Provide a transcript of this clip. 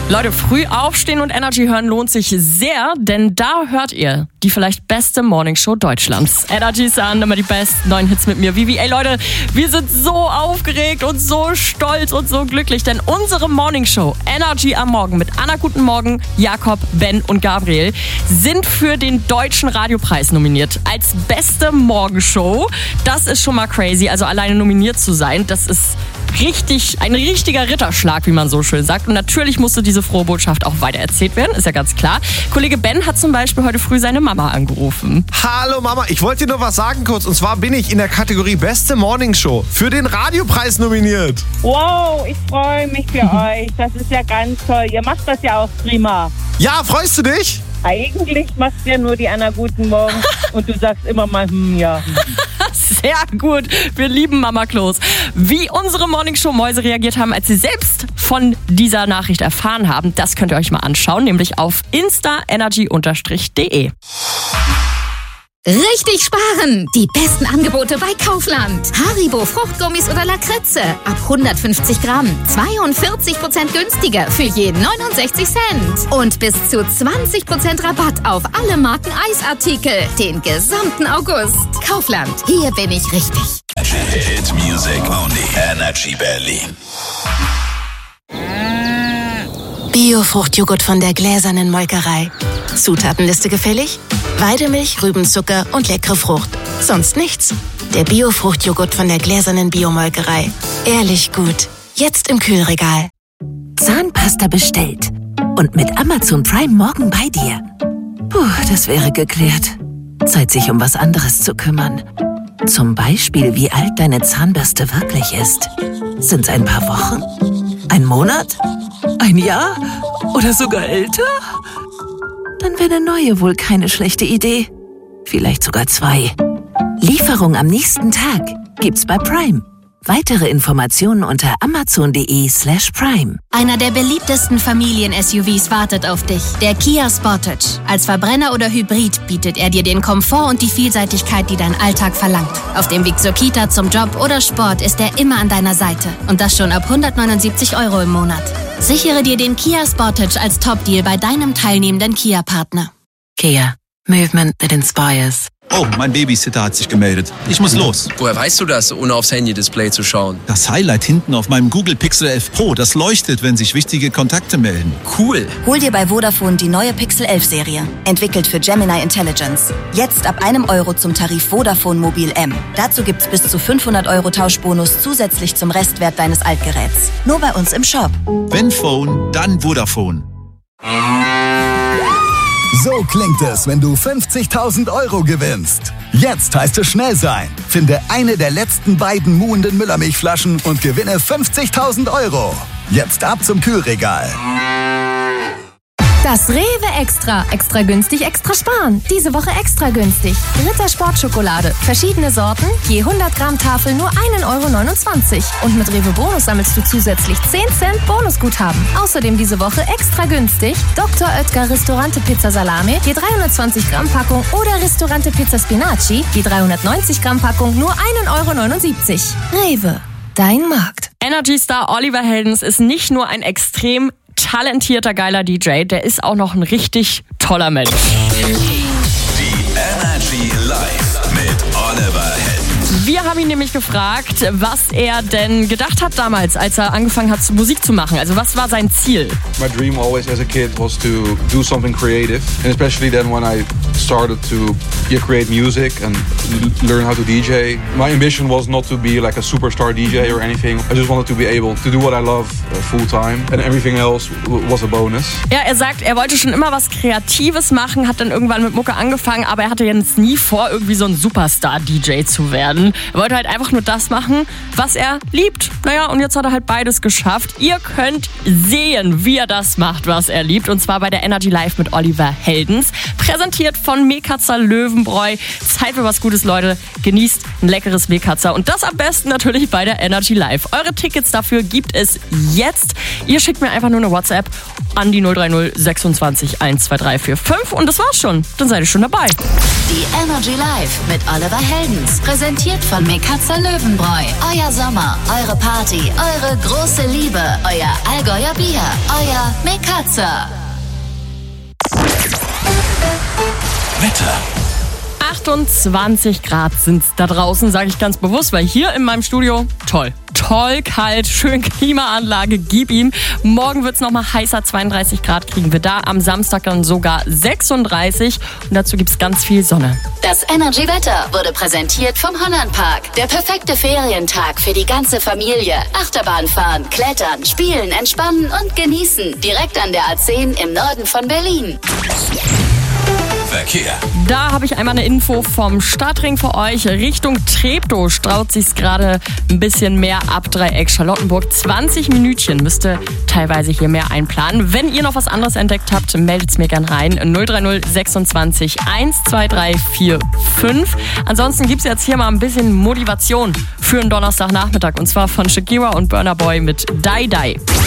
Leute, früh aufstehen und Energy hören lohnt sich sehr, denn da hört ihr die vielleicht beste Morningshow Deutschlands. Energy ist an, immer die besten neuen Hits mit mir. Vivi, ey Leute, wir sind so aufgeregt und so stolz und so glücklich, denn unsere Morningshow Energy am Morgen mit Anna Guten Morgen, Jakob, Ben und Gabriel sind für den Deutschen Radiopreis nominiert als beste Morgenshow. Das ist schon mal crazy, also alleine nominiert zu sein, das ist ein richtiger Ritterschlag, wie man so schön sagt. Und natürlich musste diese frohe Botschaft auch weitererzählt werden, ist ja ganz klar. Kollege Ben hat zum Beispiel heute früh seine Mama angerufen. Hallo Mama, ich wollte dir nur was sagen kurz. Und zwar bin ich in der Kategorie Beste Morningshow für den Radiopreis nominiert. Wow, ich freue mich für euch. Das ist ja ganz toll. Ihr macht das ja auch prima. Ja, freust du dich? Eigentlich machst du ja nur die Anna Guten Morgen und du sagst immer mal, ja. Sehr gut, wir lieben Mama Kloß. Wie unsere Morningshow-Mäuse reagiert haben, als sie selbst von dieser Nachricht erfahren haben, das könnt ihr euch mal anschauen, nämlich auf instaenergy_de. Richtig sparen! Die besten Angebote bei Kaufland. Haribo Fruchtgummis oder Lakritze ab 150 Gramm. 42% günstiger für jeden 69 Cent. Und bis zu 20% Rabatt auf alle Marken Eisartikel. Den gesamten August. Kaufland, hier bin ich richtig. Hit Music only. Energy Berlin. Bio-Fruchtjoghurt von der gläsernen Molkerei. Zutatenliste gefällig? Weidemilch, Rübenzucker und leckere Frucht. Sonst nichts. Der Bio-Fruchtjoghurt von der gläsernen Biomolkerei. Ehrlich gut. Jetzt im Kühlregal. Zahnpasta bestellt. Und mit Amazon Prime morgen bei dir. Puh, das wäre geklärt. Zeit, sich um was anderes zu kümmern. Zum Beispiel, wie alt deine Zahnbürste wirklich ist. Sind's ein paar Wochen? Ein Monat? Ein Jahr? Oder sogar älter? Dann wäre eine neue wohl keine schlechte Idee. Vielleicht sogar 2. Lieferung am nächsten Tag gibt's bei Prime. Weitere Informationen unter amazon.de/prime. Einer der beliebtesten Familien-SUVs wartet auf dich. Der Kia Sportage. Als Verbrenner oder Hybrid bietet er dir den Komfort und die Vielseitigkeit, die dein Alltag verlangt. Auf dem Weg zur Kita, zum Job oder Sport ist er immer an deiner Seite. Und das schon ab 179 € im Monat. Sichere dir den Kia Sportage als Top-Deal bei deinem teilnehmenden Kia-Partner. Kia. Movement that inspires. Oh, mein Babysitter hat sich gemeldet. Ich muss los. Woher weißt du das, ohne aufs Handy-Display zu schauen? Das Highlight hinten auf meinem Google Pixel 11 Pro, das leuchtet, wenn sich wichtige Kontakte melden. Cool. Hol dir bei Vodafone die neue Pixel 11 Serie. Entwickelt für Gemini Intelligence. Jetzt ab €1 zum Tarif Vodafone Mobil M. Dazu gibt's bis zu 500 € Tauschbonus zusätzlich zum Restwert deines Altgeräts. Nur bei uns im Shop. Wenn Phone, dann Vodafone. So klingt es, wenn du 50.000 € gewinnst. Jetzt heißt es schnell sein. Finde eine der letzten beiden muhenden Müllermilchflaschen und gewinne 50.000 €. Jetzt ab zum Kühlregal. Das Rewe Extra. Extra günstig, extra sparen. Diese Woche extra günstig. Ritter Sportschokolade. Verschiedene Sorten. Je 100 Gramm Tafel nur 1,29 €. Und mit Rewe Bonus sammelst du zusätzlich 10 Cent Bonusguthaben. Außerdem diese Woche extra günstig. Dr. Oetker Ristorante Pizza Salami. Je 320 Gramm Packung. Oder Ristorante Pizza Spinaci. Je 390 Gramm Packung nur 1,79 €. Rewe. Dein Markt. Energy-Star Oliver Heldens ist nicht nur ein extrem talentierter, geiler DJ, der ist auch noch ein richtig toller Mensch. Die Energy Live mit Oliver Heldens. Wir haben ihn nämlich gefragt, was er denn gedacht hat damals, als er angefangen hat, Musik zu machen. Also was war sein Ziel? My dream always as a kid was to do something creative. And especially then when I started to create music and learn how to DJ. My ambition was not to be like a superstar DJ or anything. I just wanted to be able to do what I love full time. And everything else was a bonus. Ja, er sagt, er wollte schon immer was Kreatives machen, hat dann irgendwann mit Mucke angefangen, aber er hatte jetzt nie vor, irgendwie so ein Superstar-DJ zu werden. Er wollte halt einfach nur das machen, was er liebt. Naja, und jetzt hat er halt beides geschafft. Ihr könnt sehen, wie er das macht, was er liebt. Und zwar bei der Energy Live mit Oliver Heldens. Präsentiert von Mekatzer Löwenbräu. Zeit für was Gutes, Leute. Genießt ein leckeres Mekatzer. Und das am besten natürlich bei der Energy Live. Eure Tickets dafür gibt es jetzt. Ihr schickt mir einfach nur eine WhatsApp an die 030 26 12345. Und das war's schon. Dann seid ihr schon dabei. Die Energy Live mit Oliver Heldens. Präsentiert von Mekatzer Löwenbräu. Euer Sommer, eure Party, eure große Liebe, euer Allgäuer Bier, euer Mekatzer. Wetter. 28 Grad sind's da draußen, sage ich ganz bewusst, weil hier in meinem Studio, toll kalt, schön Klimaanlage, gib ihm. Morgen wird's nochmal heißer, 32 Grad kriegen wir da, am Samstag dann sogar 36 und dazu gibt's ganz viel Sonne. Das Energy-Wetter wurde präsentiert vom Hollandpark. Der perfekte Ferientag für die ganze Familie. Achterbahn fahren, klettern, spielen, entspannen und genießen. Direkt an der A10 im Norden von Berlin. Verkehr. Da habe ich einmal eine Info vom Stadtring für euch. Richtung Treptow straut sich's gerade ein bisschen mehr ab Dreieck Charlottenburg. 20 Minütchen müsste teilweise hier mehr einplanen. Wenn ihr noch was anderes entdeckt habt, meldet's mir gern rein. 030 26 12345. Ansonsten gibt's jetzt hier mal ein bisschen Motivation für einen Donnerstagnachmittag. Und zwar von Shakira und Burna Boy mit Die Die.